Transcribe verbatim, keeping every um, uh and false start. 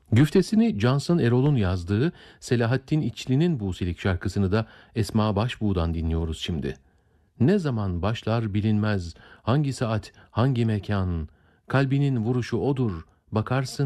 Güftesini Cansın Erol'un yazdığı Selahattin İçli'nin Buselik şarkısını da Esma Başbuğ'dan dinliyoruz şimdi. Ne zaman başlar bilinmez, hangi saat, hangi mekan, kalbinin vuruşu odur, bakarsın